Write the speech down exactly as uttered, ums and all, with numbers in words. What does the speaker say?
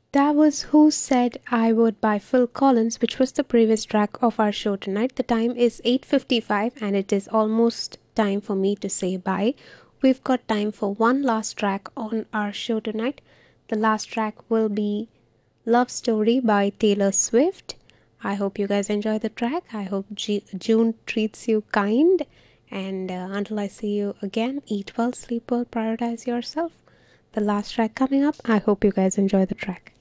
That was Who Said I Would by Phil Collins, which was the previous track of our show tonight. The time is eight fifty-five and it is almost time for me to say bye. We've got time for one last track on our show tonight. The last track will be Love Story by Taylor Swift. I hope you guys enjoy the track. I hope G- June treats you kind. And uh, until I see you again, eat well, sleep well, prioritize yourself. The last track coming up. I hope you guys enjoy the track.